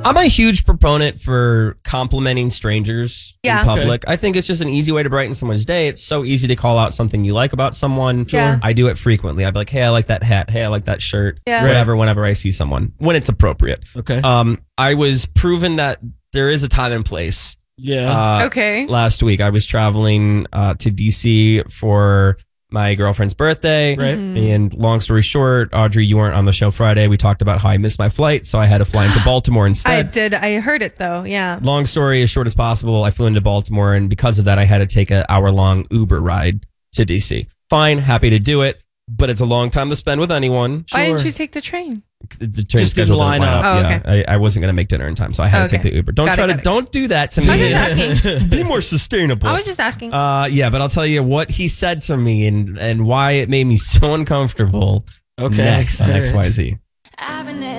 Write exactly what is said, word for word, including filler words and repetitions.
I'm a huge proponent for complimenting strangers Yeah. in public. Okay. I think it's just an easy way to brighten someone's day. It's so easy to call out something you like about someone. Sure. Yeah. I do it frequently. I'd be like, hey, I like that hat. Hey, I like that shirt. Yeah. Whatever, right. Whenever I see someone, when it's appropriate. Okay. Um, I was proven that there is a time and place. Yeah. Uh, okay. Last week, I was traveling uh, to D C for my girlfriend's birthday. Right. Mm-hmm. And long story short, Audrey, you weren't on the show Friday. We talked about how I missed my flight, so I had to fly into Baltimore instead. I did. I heard it though. Yeah. Long story as short as possible, I flew into Baltimore, and because of that, I had to take an hour-long Uber ride to D C. Fine, happy to do it, but it's a long time to spend with anyone. Why Sure. didn't you take the train? The, the train Just didn't schedule line didn't line up. up. Oh, yeah, okay. I, I wasn't going to make dinner in time, so I had Okay. to take the Uber. Don't Got it, try to got it. don't do that to me. I was just asking. Be more sustainable. I was just asking. Uh, yeah, but I'll tell you what he said to me and and why it made me so uncomfortable. Okay. Next on All right. X Y Z.